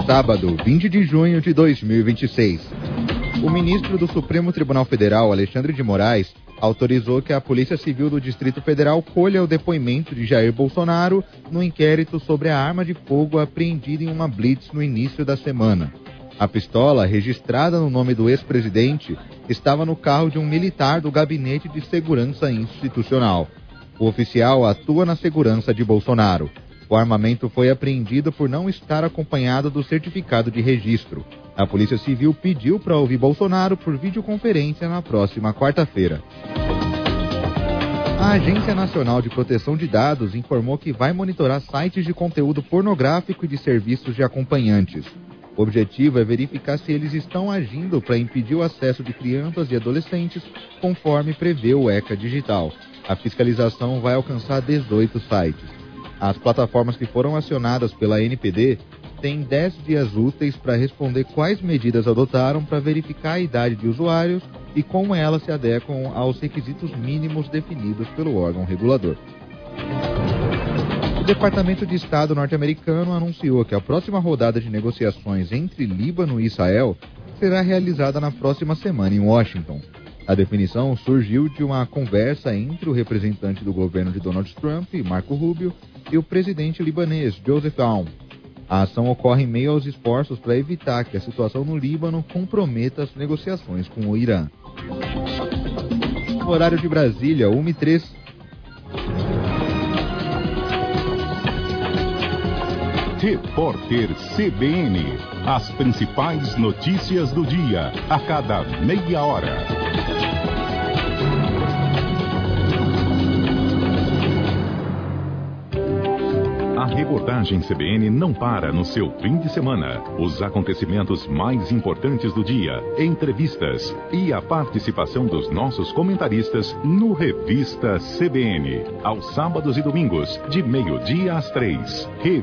Sábado, 20 de junho de 2026. O ministro do Supremo Tribunal Federal, Alexandre de Moraes, autorizou que a Polícia Civil do Distrito Federal colha o depoimento de Jair Bolsonaro no inquérito sobre a arma de fogo apreendida em uma blitz no início da semana. A pistola, registrada no nome do ex-presidente, estava no carro de um militar do Gabinete de Segurança Institucional. O oficial atua na segurança de Bolsonaro. O armamento foi apreendido por não estar acompanhado do certificado de registro. A Polícia Civil pediu para ouvir Bolsonaro por videoconferência na próxima quarta-feira. A Agência Nacional de Proteção de Dados informou que vai monitorar sites de conteúdo pornográfico e de serviços de acompanhantes. O objetivo é verificar se eles estão agindo para impedir o acesso de crianças e adolescentes, conforme prevê o ECA Digital. A fiscalização vai alcançar 18 sites. As plataformas que foram acionadas pela NPD têm 10 dias úteis para responder quais medidas adotaram para verificar a idade de usuários e como elas se adequam aos requisitos mínimos definidos pelo órgão regulador. O Departamento de Estado norte-americano anunciou que a próxima rodada de negociações entre Líbano e Israel será realizada na próxima semana em Washington. A definição surgiu de uma conversa entre o representante do governo de Donald Trump, Marco Rubio, e o presidente libanês, Joseph Aoun. A ação ocorre em meio aos esforços para evitar que a situação no Líbano comprometa as negociações com o Irã. No horário de Brasília, 1h03. Repórter CBN. As principais notícias do dia, a cada meia hora. A reportagem CBN não para no seu fim de semana. Os acontecimentos mais importantes do dia, entrevistas e a participação dos nossos comentaristas no Revista CBN. Aos sábados e domingos, de 12h às 3h.